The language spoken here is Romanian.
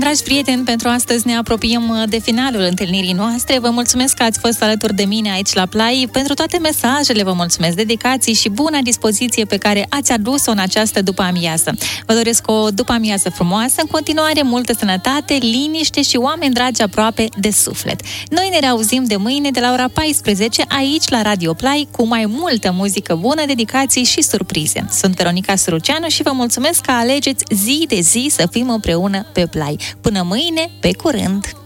Dragi prieteni, pentru astăzi ne apropiem de finalul întâlnirii noastre. Vă mulțumesc că ați fost alături de mine aici la Play. Pentru toate mesajele vă mulțumesc, dedicații și buna dispoziție pe care ați adus-o în această după-amiază. Vă doresc o după-amiază frumoasă, în continuare multă sănătate, liniște și oameni dragi aproape de suflet. Noi ne reauzim de mâine de la ora 14 aici la Radio Play cu mai multă muzică bună, dedicații și surprize. Sunt Veronica Suruceanu și vă mulțumesc că alegeți zi de zi să fim împreună pe Play. Până mâine, pe curând!